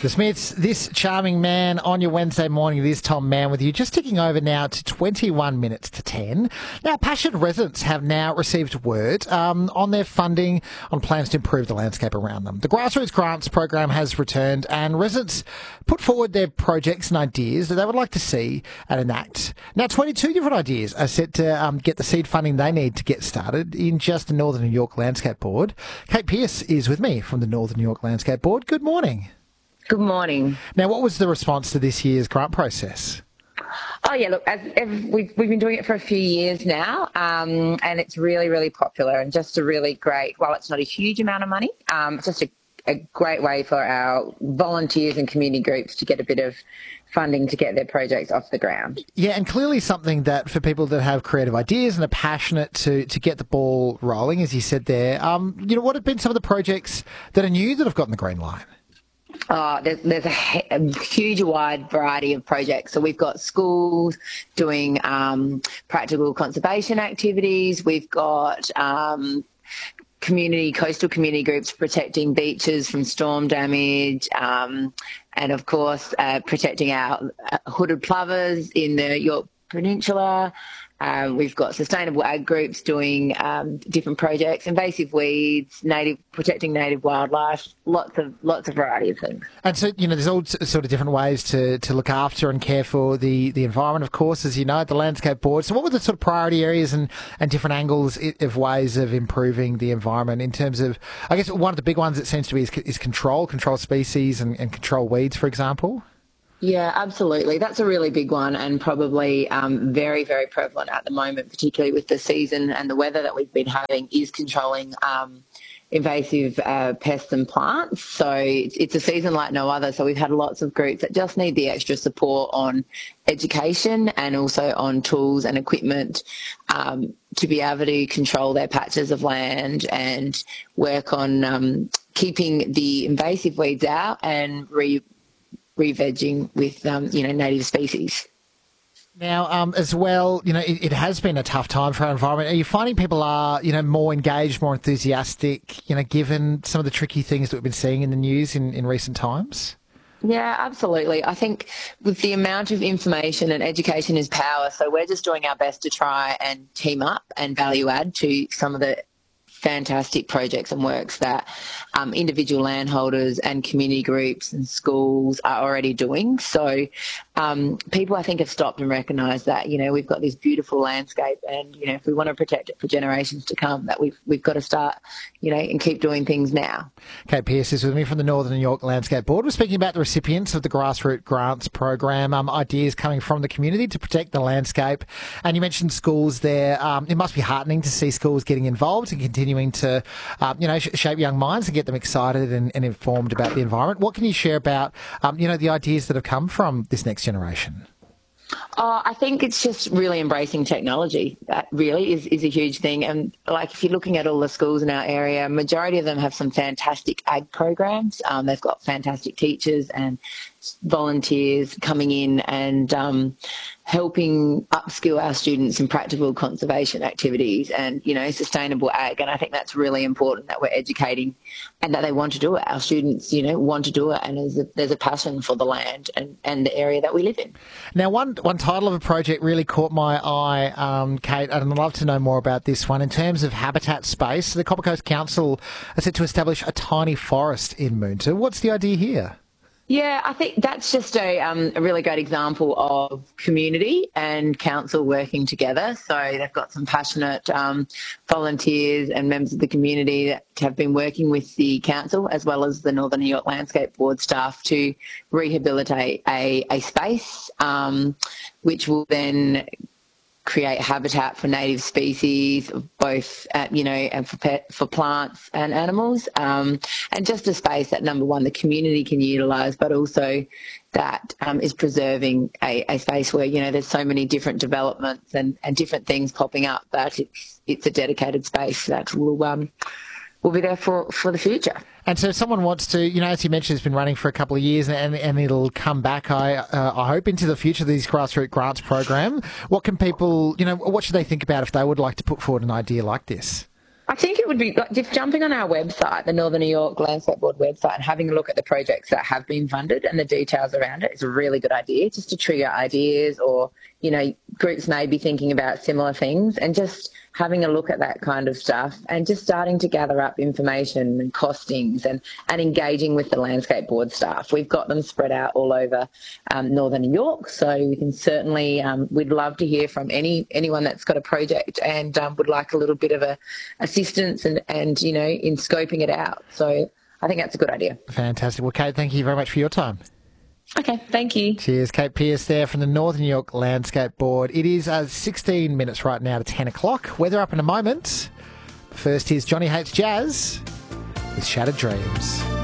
The Smiths, this charming man on your Wednesday morning. It is Tom Mann with you, just ticking over now to 21 minutes to 10. Now, passionate residents have now received word on their funding on plans to improve the landscape around them. The Grassroots Grants program has returned and residents put forward their projects and ideas that they would like to see and enact. Now, 22 different ideas are set to get the seed funding they need to get started in just the Northern New York Landscape Board. Kate Pearce is with me from the Northern New York Landscape Board. Good morning. Good morning. Now, what was the response to this year's grant process? Oh, yeah, look, we've been doing it for a few years now, and it's really, really popular and just a really great, while it's not a huge amount of money, it's just a great way for our volunteers and community groups to get a bit of funding to get their projects off the ground. Yeah, and clearly something that for people that have creative ideas and are passionate to get the ball rolling, as you said there, what have been some of the projects that are new that have gotten the green light? There's a huge wide variety of projects. So we've got schools doing practical conservation activities. We've got coastal community groups protecting beaches from storm damage, and of course protecting our hooded plovers in the York Peninsula. We've got sustainable ag groups doing different projects, invasive weeds, protecting native wildlife, lots of variety of things. And so, there's all sort of different ways to look after and care for the environment, of course, as you know, at the Landscape Board. So what were the sort of priority areas and different angles of ways of improving the environment in terms of, I guess one of the big ones it seems to be is control species and control weeds, for example? Yeah, absolutely. That's a really big one and probably very, very prevalent at the moment, particularly with the season and the weather that we've been having, is controlling invasive pests and plants. So it's a season like no other. So we've had lots of groups that just need the extra support on education and also on tools and equipment to be able to control their patches of land and work on keeping the invasive weeds out and re-vegging with, native species. Now, as well, it has been a tough time for our environment. Are you finding people are, more engaged, more enthusiastic, given some of the tricky things that we've been seeing in the news in recent times? Yeah, absolutely. I think with the amount of information and education is power, so we're just doing our best to try and team up and value add to some of the fantastic projects and works that individual landholders and community groups and schools are already doing. So people, I think, have stopped and recognised that, we've got this beautiful landscape and, if we want to protect it for generations to come, that we've got to start, and keep doing things now. Kate Pearce is with me from the Northern New York Landscape Board. We're speaking about the recipients of the Grassroots Grants program, ideas coming from the community to protect the landscape. And you mentioned schools there. It must be heartening to see schools getting involved and continuing to, shape young minds and get them excited and informed about the environment. What can you share about, the ideas that have come from this next generation? I think it's just really embracing technology. That really is a huge thing. And if you're looking at all the schools in our area, majority of them have some fantastic ag programs. They've got fantastic teachers and volunteers coming in and helping upskill our students in practical conservation activities and, sustainable ag. And I think that's really important that we're educating and that they want to do it. Our students, want to do it, and there's a passion for the land and the area that we live in. Now, one title of a project really caught my eye, Kate, and I'd love to know more about this one. In terms of habitat space, the Copper Coast Council is set to establish a tiny forest in Moonta. What's the idea here? Yeah, I think that's just a really great example of community and council working together. So they've got some passionate volunteers and members of the community that have been working with the council as well as the Northern New York Landscape Board staff to rehabilitate a space which will then create habitat for native species, both, and for plants and animals, and just a space that, number one, the community can utilise, but also that is preserving a space where, there's so many different developments and different things popping up that it's a dedicated space that will be there for the future. And so if someone wants to, as you mentioned, it's been running for a couple of years and it'll come back, I hope, into the future, these Grassroots Grants program. What can people, what should they think about if they would like to put forward an idea like this? I think it would be like just jumping on our website, the Northern New York Landscape Board website, and having a look at the projects that have been funded and the details around it is a really good idea, just to trigger ideas, or, you know, groups may be thinking about similar things, and just having a look at that kind of stuff and just starting to gather up information and costings and engaging with the Landscape Board staff. We've got them spread out all over Northern New York, so we can certainly, we'd love to hear from anyone that's got a project and would like a little bit of assistance and, you know, in scoping it out. So I think that's a good idea. Fantastic. Well, Kate, thank you very much for your time. Okay, thank you. Cheers. Kate Pearce there from the Northern New York Landscape Board. It is 16 minutes right now to 10 o'clock. Weather up in a moment. First, here's Johnny Hates Jazz with Shattered Dreams.